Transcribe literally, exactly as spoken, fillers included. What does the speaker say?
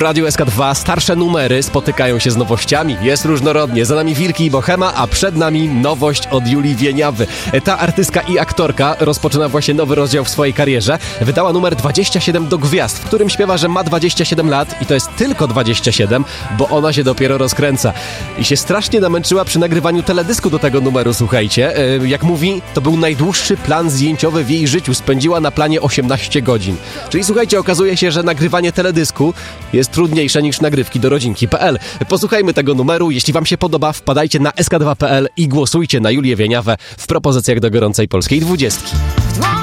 Radiu S K dwa starsze numery spotykają się z nowościami. Jest różnorodnie. Za nami Wilki i Bohema, a przed nami nowość od Julii Wieniawy. Ta artystka i aktorka rozpoczyna właśnie nowy rozdział w swojej karierze. Wydała numer dwadzieścia siedem do gwiazd, w którym śpiewa, że ma dwadzieścia siedem lat i to jest tylko dwadzieścia siedem, bo ona się dopiero rozkręca. I się strasznie namęczyła przy nagrywaniu teledysku do tego numeru, słuchajcie. Jak mówi, to był najdłuższy plan zdjęciowy w jej życiu. Spędziła na planie osiemnaście godzin. Czyli słuchajcie, okazuje się, że nagrywanie teledysku jest trudniejsze niż nagrywki do rodzinki kropka p l. Posłuchajmy tego numeru. Jeśli wam się podoba, wpadajcie na S K dwa kropka p l i głosujcie na Julię Wieniawę w propozycjach do gorącej polskiej dwudziestki.